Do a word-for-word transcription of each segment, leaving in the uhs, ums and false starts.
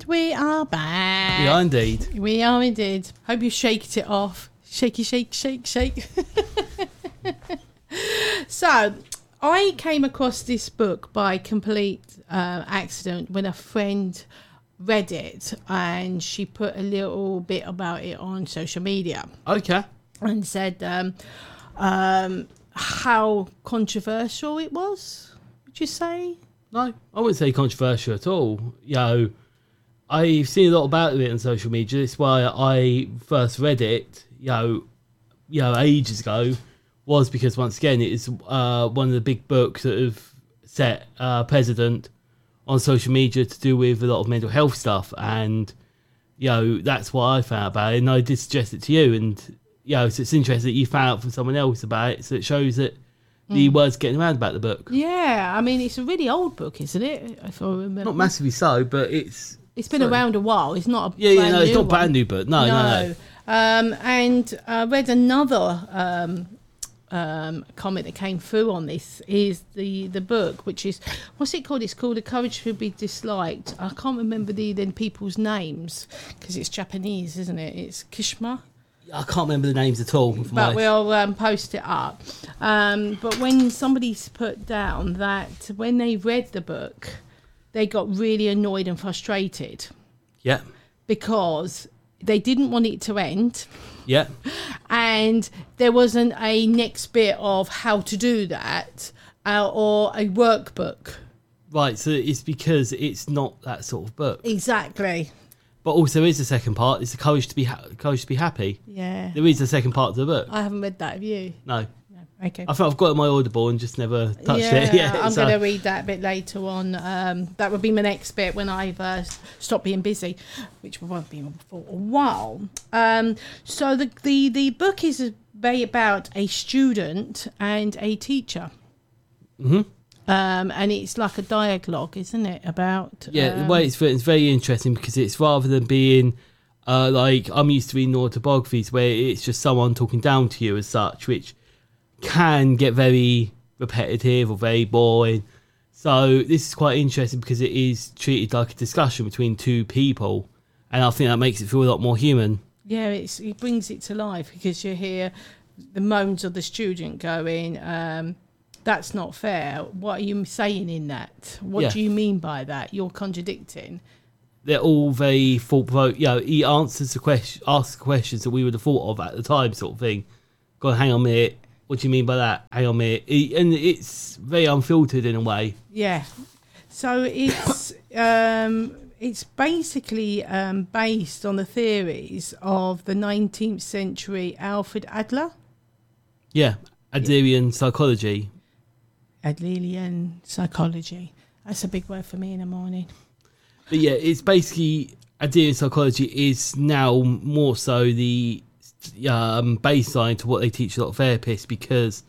we are back. We are indeed. We are indeed. Hope you shaked it off. Shaky, shake, shake, shake. So, I came across this book by complete uh, accident when a friend read it and she put a little bit about it on social media. Okay. And said um, um, how controversial it was, would you say? No, I wouldn't say controversial at all. You know, I've seen a lot about it on social media. That's why I first read it, you know, you know, ages ago, was because once again it is uh, one of the big books that have set uh, precedent on social media to do with a lot of mental health stuff, and you know that's what I found about it, and I did suggest it to you, and you know, so it's interesting that you found out from someone else about it, so it shows that the mm. word's getting around about the book. Yeah, I mean, it's a really old book, isn't it? If I remember. Not massively so, but it's... It's been sorry. around a while. It's not a yeah, brand yeah, no, new it's not one. brand new, but no, no, no. no. Um, and I read another um, um, comment that came through on this, is the, the book, which is, what's it called? It's called The Courage to Be Disliked. I can't remember the then people's names, because it's Japanese, isn't it? It's Kishima. I can't remember the names at all. But my... we'll um, post it up. Um, but when somebody's put down that when they read the book, they got really annoyed and frustrated. Yeah. Because they didn't want it to end. Yeah. And there wasn't a next bit of how to do that uh, or a workbook. Right, so it's because it's not that sort of book. Exactly. But also is the second part. It's the courage to be ha- courage to be happy. Yeah. There is the second part of the book. I haven't read that. Have you? No. No. Okay. I think I've got it on my Audible and just never touched yeah, it. Yeah, I'm so. going to read that a bit later on. Um, that would be my next bit when I've uh, stopped being busy, which we won't be for a while. Um, so the, the, the book is about a student and a teacher. Mm-hmm. Um, and it's like a dialogue, isn't it? About yeah, um, the way it's written is very interesting because it's rather than being uh, like I'm used to reading autobiographies where it's just someone talking down to you as such, which can get very repetitive or very boring. So this is quite interesting because it is treated like a discussion between two people, and I think that makes it feel a lot more human. Yeah, it's, it brings it to life because you hear the moans of the student going. Um, That's not fair. What are you saying in that? What yeah. do you mean by that? You're contradicting. They're all very thought-provoking. You know, he answers the question, asks questions that we would have thought of at the time, sort of thing. Go on, hang on a minute. What do you mean by that? Hang on a minute. He, and it's very unfiltered in a way. Yeah. So it's um, it's basically um, based on the theories of the nineteenth century Alfred Adler. Yeah, Adlerian psychology. Adlerian psychology. That's a big word for me in the morning. But yeah, it's basically Adlerian psychology is now more so the um, baseline to what they teach a lot of therapists because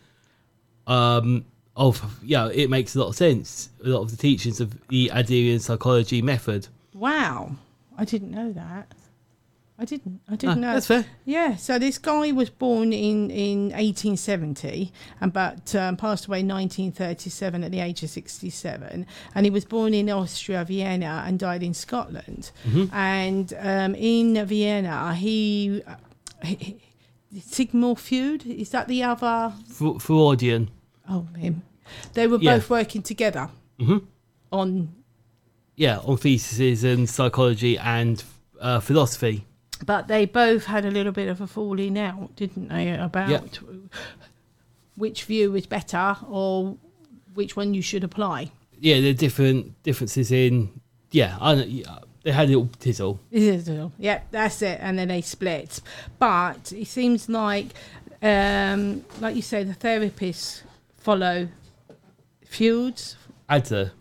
um, of yeah, it makes a lot of sense. A lot of the teachings of the Adlerian psychology method. Wow, I didn't know that. I didn't. I didn't no, know. That's fair. Yeah. So this guy was born in, in eighteen seventy, and but um, passed away in nineteen thirty-seven at the age of sixty-seven. And he was born in Austria, Vienna, and died in Scotland. Mm-hmm. And um, in Vienna, he, he Sigmund Freud, is that the other? F- Freudian. Oh, him. They were yeah. both working together mm-hmm. on. Yeah, on theses and psychology and uh, philosophy. But they both had a little bit of a falling out, didn't they, about yep. which view is better or which one you should apply. Yeah, there are different differences in, yeah, I don't, yeah they had a little tizzle. Yeah, that's it. And then they split. But it seems like, um, like you say, the therapists follow Freud's. Adler.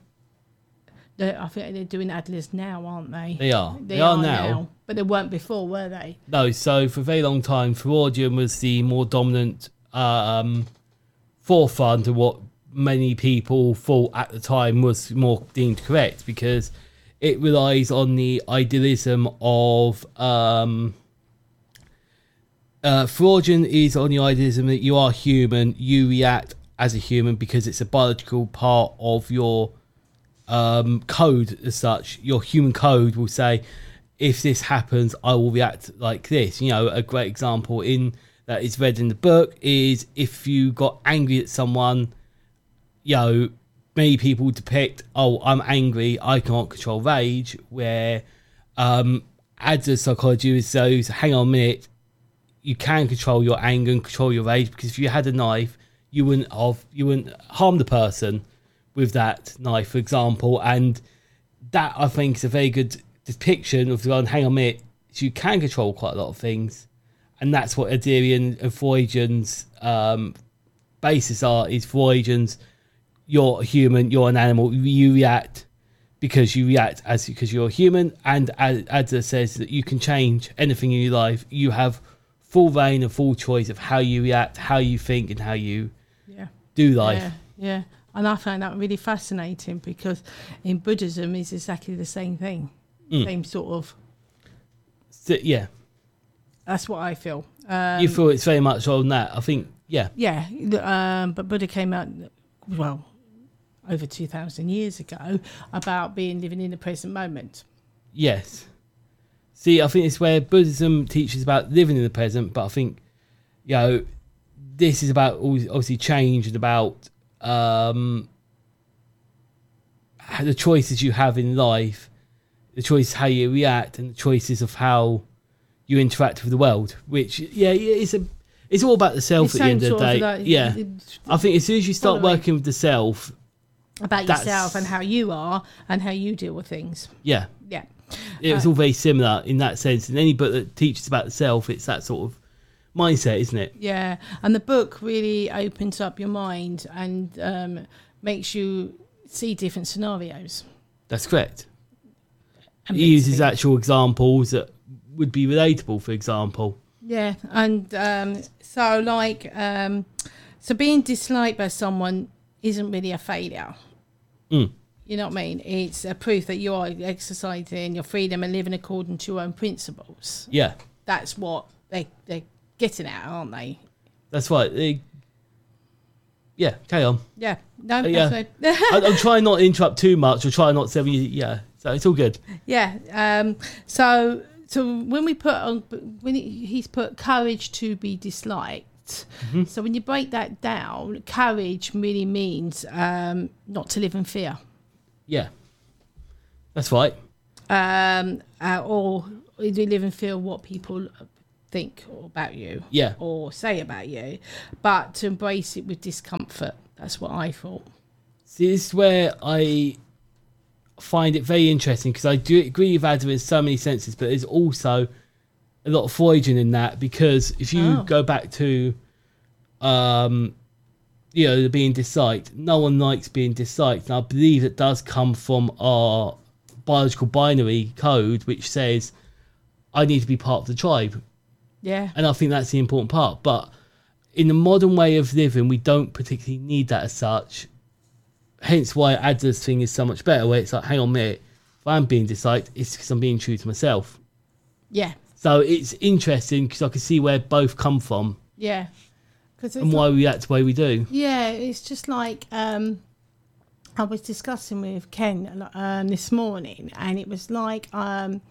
I think they're doing Adler's now, aren't they? They are. They, they are, are now. now. But they weren't before, were they? No, so for a very long time, Freudian was the more dominant um, forefront of what many people thought at the time was more deemed correct because it relies on the idealism of... Um, uh, Freudian is on the idealism that you are human, you react as a human because it's a biological part of your... um, code as such. Your human code will say, if this happens, I will react like this. You know, a great example in that is read in the book is if you got angry at someone, you know, many people depict, oh, I'm angry, I can't control rage, where um, Adler's psychology says, hang on a minute, you can control your anger and control your rage, because if you had a knife, you wouldn't have, you wouldn't harm the person with that knife, for example. And that, I think, is a very good depiction of going, hang on a minute, so you can control quite a lot of things. And that's what Adlerian and Freudian's um, basis are, is Freudian's, you're a human, you're an animal, you react because you react as because you're a human, and Adler says that you can change anything in your life. You have full reign and full choice of how you react, how you think, and how you yeah. do life. Yeah, yeah. And I find that really fascinating, because in Buddhism it's exactly the same thing. Mm. Same sort of... So, yeah. That's what I feel. Um, you feel it's very much on that, I think, yeah. Yeah, um, but Buddha came out, well, over two thousand years ago, about being living in the present moment. Yes. See, I think it's where Buddhism teaches about living in the present, but I think, you know, this is about obviously change and about um, the choices you have in life, the choice how you react, and the choices of how you interact with the world. Which, yeah, it's a, it's all about the self at the end of the day. Like, yeah, I think as soon as you start working with the self, about yourself and how you are and how you deal with things. Yeah, yeah. It's uh, all very similar in that sense. And any book that teaches about the self, it's that sort of mindset, isn't it? Yeah, and the book really opens up your mind and um, makes you see different scenarios. That's correct. It uses actual examples that would be relatable, for example. Yeah, and um, so like, um, so being disliked by someone isn't really a failure. Mm. You know what I mean? It's a proof that you are exercising your freedom and living according to your own principles. Yeah. That's what they, they're getting at, aren't they? That's right. They, yeah, carry on. Yeah. No, uh, yeah. That's I, I'm trying not to interrupt too much. I'm trying not to say, yeah, so it's all good. Yeah. Um, so so when we put on, when he, he's put courage to be disliked, mm-hmm. So when you break that down, courage really means um, not to live in fear. Yeah, that's right. Um, uh, or you live in fear of what people think about you, yeah, or say about you, but to embrace it with discomfort. That's what I thought. See, this is where I find it very interesting, because I do agree with Adler in so many senses, but there's also a lot of Freudian in that, because if you oh. go back to, um, you know, the being disliked, no one likes being disliked, and I believe it does come from our biological binary code, which says I need to be part of the tribe. Yeah. And I think that's the important part. But in the modern way of living, we don't particularly need that as such. Hence why Adler's thing is so much better, where it's like, hang on a minute, if I'm being disliked, it's because I'm being true to myself. Yeah. So it's interesting, because I can see where both come from. Yeah. And why like, we act the way we do. Yeah, it's just like um, I was discussing with Ken um, this morning, and it was like um,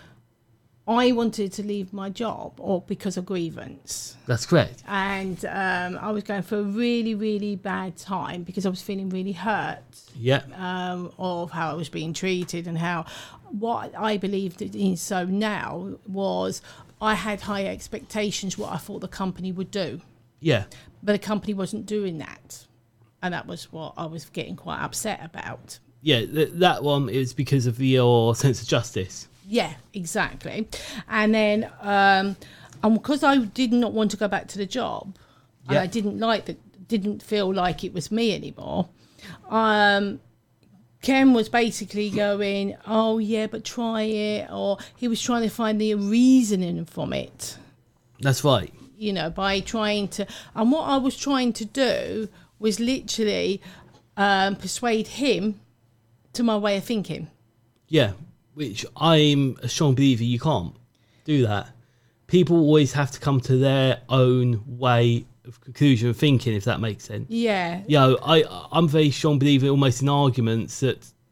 I wanted to leave my job or because of grievance. That's correct. And um, I was going for a really, really bad time, because I was feeling really hurt. Yeah. Um, of how I was being treated, and how what I believed in so now was I had high expectations what I thought the company would do. Yeah. But the company wasn't doing that. And that was what I was getting quite upset about. Yeah, th- that one is because of your sense of justice. Yeah, exactly. And then, um, and because I did not want to go back to the job, yeah. and I didn't like that, didn't feel like it was me anymore, um, Ken was basically going, oh, yeah, but try it. Or he was trying to find the reasoning from it. That's right. You know, by trying to, and what I was trying to do was literally um, persuade him to my way of thinking. Yeah, which I'm a strong believer you can't do that. People always have to come to their own way of conclusion of thinking, if that makes sense. Yeah. You know, I, I'm a very strong believer almost in arguments that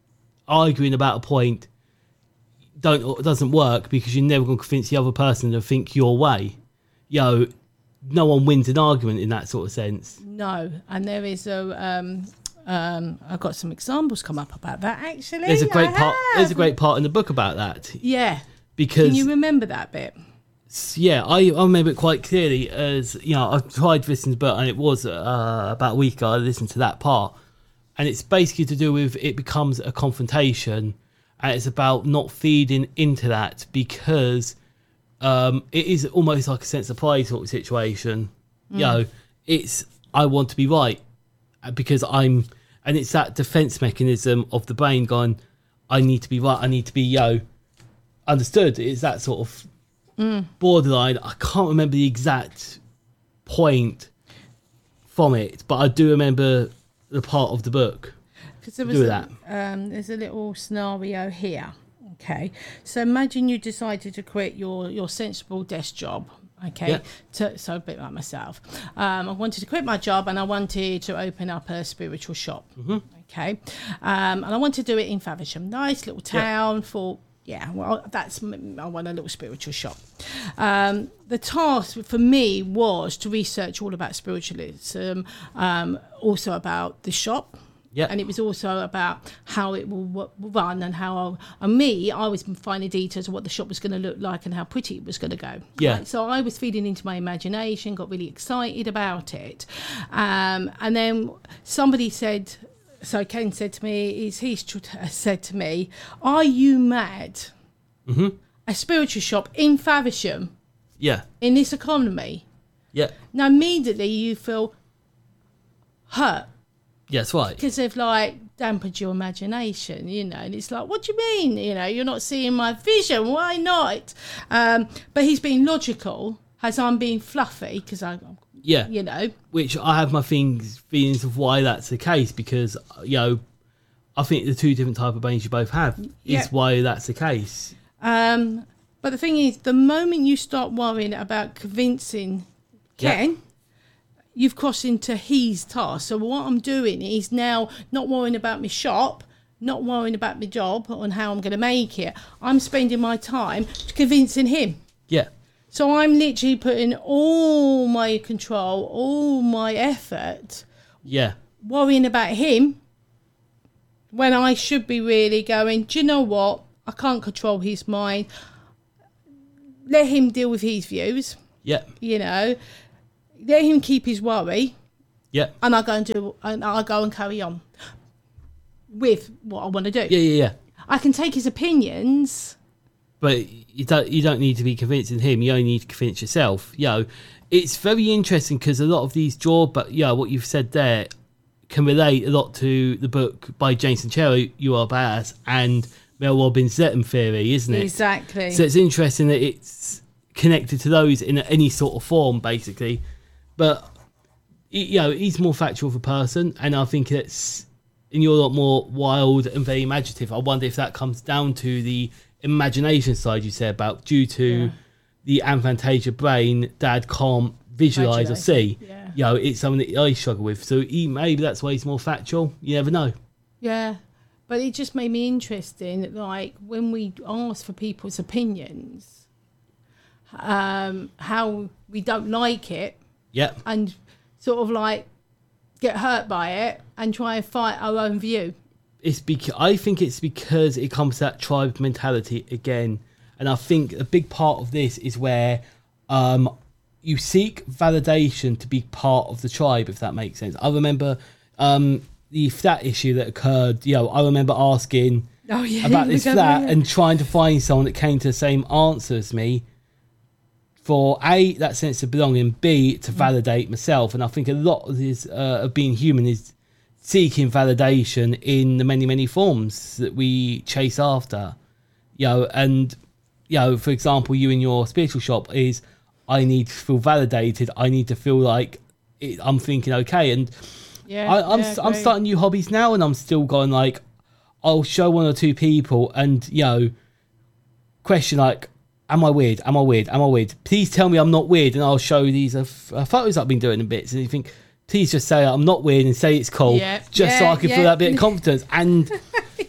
arguing about a point don't doesn't work because you're never going to convince the other person to think your way. You know, no one wins an argument in that sort of sense. No, and there is a. Um, um, I've got some examples come up about that actually. There's a great I part. have. There's a great part in the book about that. Yeah. Because can you remember that bit? Yeah, I, I remember it quite clearly. As you know, I've tried to listen to the book, and it was uh, about a week ago. I listened to that part, and it's basically to do with it becomes a confrontation, and it's about not feeding into that because um, it is almost like a sense of pride sort of situation. Mm. You know, it's I want to be right because I'm, and it's that defense mechanism of the brain going, I need to be right. I need to be you know, understood. It's that sort of mm. borderline. I can't remember the exact point from it, but I do remember the part of the book. Because there was a, that. Um, there's a little scenario here. Okay, so imagine you decided to quit your your sensible desk job. Okay, yeah. to, so a bit like myself. Um, I wanted to quit my job and I wanted to open up a spiritual shop. Mm-hmm. Okay, um, and I wanted to do it in Faversham, nice little town. Yeah. For yeah, well, that's I want a little spiritual shop. Um, the task for me was to research all about spiritualism, um, also about the shop. Yeah. And it was also about how it will w- run and how, I'll, and me, I was finding details of what the shop was going to look like and how pretty it was going to go. Yeah. Right? So I was feeding into my imagination, got really excited about it. Um, and then somebody said, so Ken said to me, is he said to me, are you mad? Mm-hmm. A spiritual shop in Faversham? Yeah. In this economy? Yeah. Now immediately you feel hurt. Yeah, that's right. Because they've like dampened your imagination, you know, and it's like, what do you mean? You know, you're not seeing my vision. Why not? Um, but he's being logical as I'm being fluffy because I, yeah, you know, which I have my things feelings of why that's the case because you know, I think the two different type of brains you both have is yeah. why that's the case. Um, but the thing is, the moment you start worrying about convincing Ken. Yeah. You've crossed into his task. So what I'm doing is now not worrying about my shop, not worrying about my job and how I'm going to make it. I'm spending my time convincing him. Yeah. So I'm literally putting all my control, all my effort, yeah, worrying about him when I should be really going, do you know what? I can't control his mind. Let him deal with his views. Yeah. You know. Let him keep his worry. Yeah. And I go and do and I go and carry on with what I want to do. Yeah, yeah, yeah. I can take his opinions. But you don't you don't need to be convincing him, you only need to convince yourself. You know, it's very interesting because a lot of these draw but yeah, what you've said there can relate a lot to the book by James Sincero, You Are Badass, and Mel Robbins' Zeton Theory, isn't it? Exactly. So it's interesting that it's connected to those in any sort of form, basically. But, you know, he's more factual of a person, and I think it's, and you're a lot more wild and very imaginative. I wonder if that comes down to the imagination side you said about, due to yeah. the aphantasia brain, Dad can't visualise or see. Yeah. You know, it's something that I struggle with. So he, maybe that's why he's more factual. You never know. Yeah. But it just made me interesting, like, when we ask for people's opinions, um, how we don't like it. Yeah. And sort of like get hurt by it and try and fight our own view. It's because I think it's because it comes to that tribe mentality again. And I think a big part of this is where um, you seek validation to be part of the tribe, if that makes sense. I remember um, the flat issue that occurred. You know, I remember asking oh, yeah, about this flat yeah. and trying to find someone that came to the same answer as me. For A, that sense of belonging, B, to validate myself. And I think a lot of this uh, of being human is seeking validation in the many, many forms that we chase after. You know, and, you know, for example, you in your spiritual shop is, I need to feel validated. I need to feel like it, I'm thinking okay. And yeah, I, I'm, yeah, I'm starting new hobbies now, and I'm still going like, I'll show one or two people and, you know, question like, Am I weird? Am I weird? Am I weird? Please tell me I'm not weird, and I'll show these uh, f- uh, photos I've been doing in bits. And you think, please just say I'm not weird and say it's cool, yeah, just yeah, so I can yeah. feel that bit of confidence. And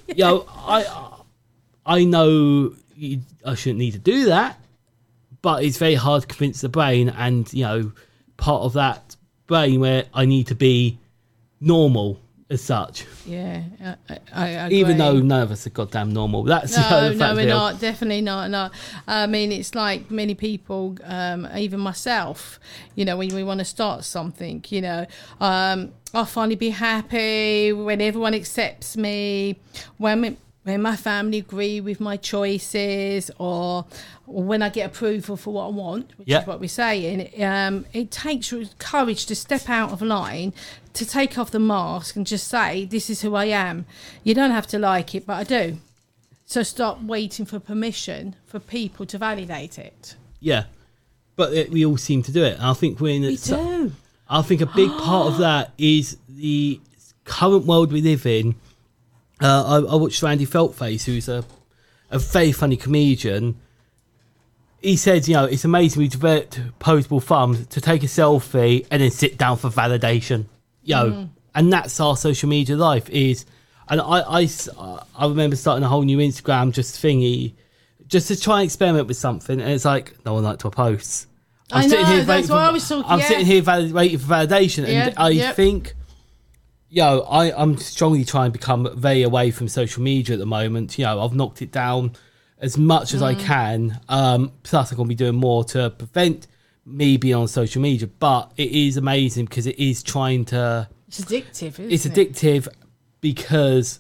You know, I I know you, I shouldn't need to do that, but it's very hard to convince the brain, and you know, part of that brain where I need to be normal as such. Yeah, I, I agree. Even though none of us are goddamn normal. That's no, the no, we're deal. not. Definitely not. No, I mean, it's like many people, um, even myself. You know, when we want to start something, you know, um, I'll finally be happy when everyone accepts me, when when my family agree with my choices, or, or when I get approval for what I want, which Yep. is what we're saying. Um, it takes courage to step out of line, to take off the mask and just say, this is who I am. You don't have to like it, but I do. So stop waiting for permission for people to validate it. Yeah, but it, we all seem to do it. And I think we're in. We a, so- do. I think a big part of that is the current world we live in. Uh, I, I watched Randy Feltface, who's a a very funny comedian. He said, you know, it's amazing we developed posable thumbs to take a selfie and then sit down for validation. You know, mm. and that's our social media life is. And I, I, I remember starting a whole new Instagram just thingy, just to try and experiment with something. And it's like, no one liked our posts. I'm I know, sitting here that's for, what I was talking I'm yeah. sitting here valid, waiting for validation. And Yeah, I yep. think, you know, I, I'm strongly trying to become very away from social media at the moment. You know, I've knocked it down as much as mm. I can. Um, plus, I'm going to be doing more to prevent me being on social media. But it is amazing because it is trying to... It's addictive, isn't It's it? addictive because...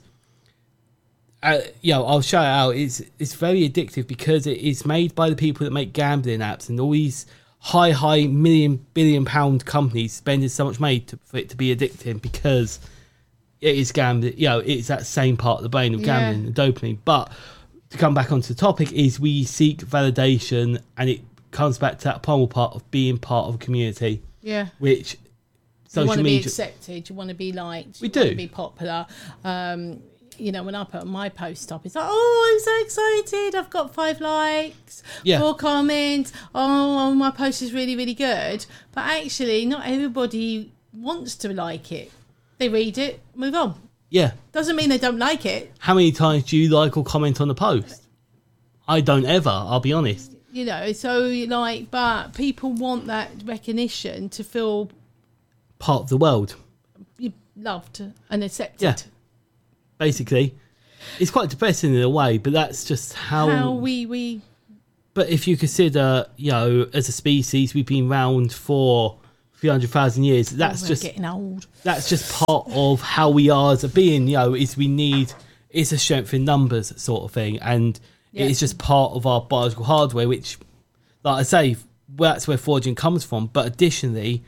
Uh, you know, I'll shout it out. It's it's very addictive because it is made by the people that make gambling apps, and all these high, high million, billion pound companies spending so much money to, for it to be addictive because it is gambling. You know, it's that same part of the brain of gambling, Yeah. the dopamine. But to come back onto the topic, is we seek validation, and it comes back to that primal part of being part of a community. Yeah. Which social you want to media. be accepted. You want to be liked. We you do. Want to be popular. Um, you know, when I put my post up, it's like, oh, I'm so excited. I've got five likes, Yeah. four comments. Oh, my post is really, really good. But actually, not everybody wants to like it. They read it, move on. Yeah. Doesn't mean they don't like it. How many times do you like or comment on a post? I don't ever, I'll be honest. You know, so like, but people want that recognition to feel Part of the world. loved and accepted. Yeah. Basically. It's quite depressing in a way, but that's just how... How we... we But if you consider, you know, as a species, we've been around for three hundred thousand years. That's we're just... getting old. That's just part of how we are as a being, you know, is we need... It's a strength in numbers sort of thing. And Yeah. it's just part of our biological hardware, which, like I say, that's where foraging comes from. But additionally,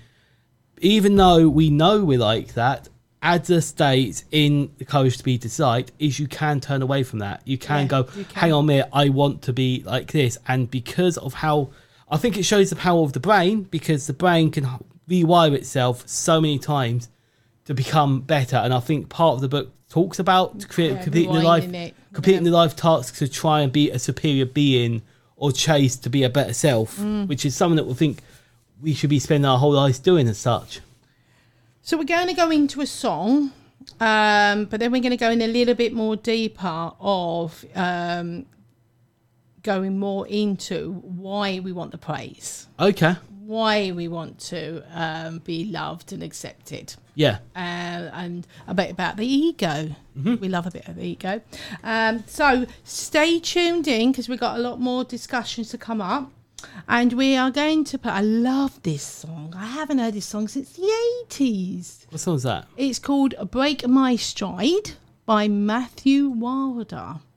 even though we know we're like that, as the states in the courage to be desired, is you can turn away from that. You can Yeah, go, you can. hang on a minute, I want to be like this. And because of how, I think it shows the power of the brain, because the brain can rewire itself so many times to become better. And I think part of the book talks about create, Yeah, completing the life, rewinding it. completing Yeah. the life tasks to try and be a superior being or chase to be a better self, Mm. which is something that we think we should be spending our whole lives doing as such. So we're going to go into a song, um, but then we're going to go in a little bit more deeper of um, going more into why we want the praise, Okay. why we want to um, be loved and accepted. Yeah. Uh, and a bit about the ego. Mm-hmm. We love a bit of the ego. Um, so stay tuned in because we've got a lot more discussions to come up. And we are going to put... I love this song. I haven't heard this song since the eighties. What song is that? It's called Break My Stride by Matthew Wilder.